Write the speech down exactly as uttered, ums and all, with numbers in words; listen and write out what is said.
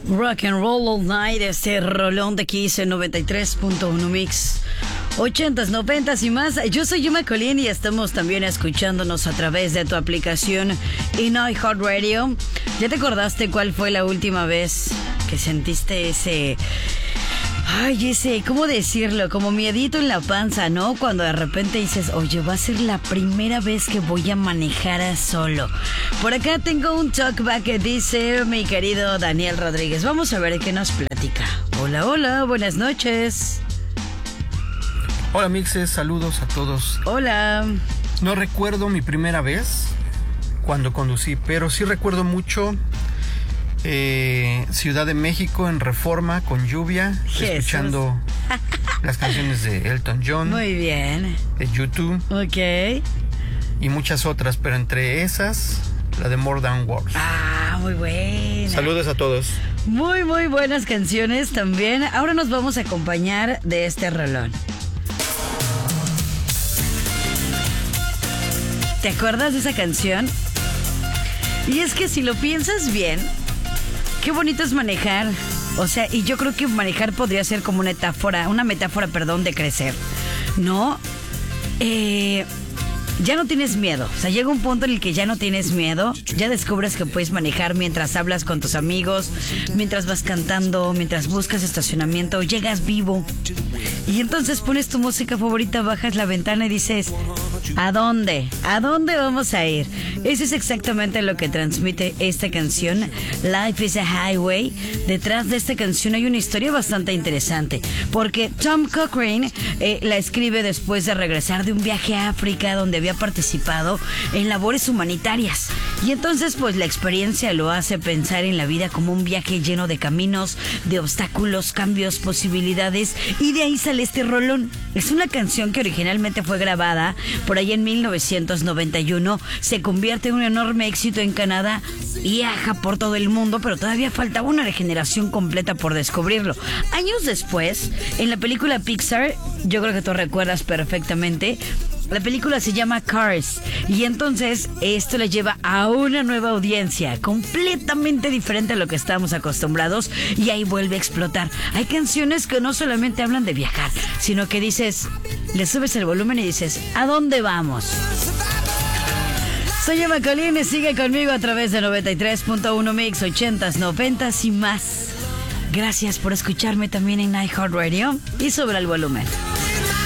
Rock and Roll All Night, este rolón de Kiss en noventa y tres punto uno Mix. ochentas, noventas y más. Yo soy Yuma Colín y estamos también escuchándonos a través de tu aplicación en iHeartRadio. ¿Ya te acordaste cuál fue la última vez que sentiste ese... Ay, ese, ¿cómo decirlo? Como miedito en la panza, ¿no? Cuando de repente dices, oye, va a ser la primera vez que voy a manejar a solo. Por acá tengo un talkback que dice mi querido Daniel Rodríguez. Vamos a ver qué nos platica. Hola, hola, buenas noches. Hola, mixes, saludos a todos. Hola. No recuerdo mi primera vez cuando conducí, pero sí recuerdo mucho... Eh, Ciudad de México en Reforma con lluvia, Jesús. Escuchando las canciones de Elton John. Muy bien. De YouTube. Ok. Y muchas otras, pero entre esas, la de More Than Words. Ah, muy buena. Saludos a todos. Muy, muy buenas canciones también. Ahora nos vamos a acompañar de este rolón. ¿Te acuerdas de esa canción? Y es que si lo piensas bien, qué bonito es manejar. O sea, y yo creo que manejar podría ser como una metáfora, una metáfora, perdón, de crecer. ¿No? Eh, ya no tienes miedo. O sea, llega un punto en el que ya no tienes miedo. Ya descubres que puedes manejar mientras hablas con tus amigos, mientras vas cantando, mientras buscas estacionamiento, llegas vivo. Y entonces pones tu música favorita, bajas la ventana y dices... ¿A dónde? ¿A dónde vamos a ir? Eso es exactamente lo que transmite esta canción, Life is a Highway. Detrás de esta canción hay una historia bastante interesante, porque Tom Cochrane eh, la escribe después de regresar de un viaje a África donde había participado en labores humanitarias. Y entonces pues la experiencia lo hace pensar en la vida como un viaje lleno de caminos, de obstáculos, cambios, posibilidades, y de ahí sale este rolón. Es una canción que originalmente fue grabada por ahí en mil novecientos noventa y uno, se convierte en un enorme éxito en Canadá, viaja por todo el mundo, pero todavía falta una generación completa por descubrirlo. Años después, en la película Pixar, yo creo que tú recuerdas perfectamente, la película se llama Cars, y entonces esto le lleva a una nueva audiencia completamente diferente a lo que estábamos acostumbrados, y ahí vuelve a explotar. Hay canciones que no solamente hablan de viajar, sino que dices, le subes el volumen y dices, ¿a dónde vamos? Soy Emma Colín y sigue conmigo a través de noventa y tres punto uno Mix, ochentas, noventas y más. Gracias por escucharme también en iHeartRadio y sobre el volumen.